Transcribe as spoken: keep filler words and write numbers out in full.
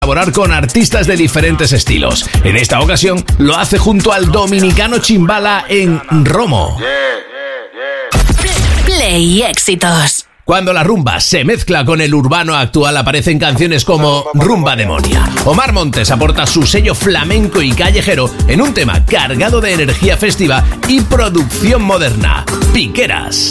colaborar con artistas de diferentes estilos. En esta ocasión lo hace junto al dominicano Chimbala en Romo. Play Éxitos. Cuando la rumba se mezcla con el urbano actual aparecen canciones como Rumba Demonia. Omar Montes aporta su sello flamenco y callejero en un tema cargado de energía festiva y producción moderna. Piqueras.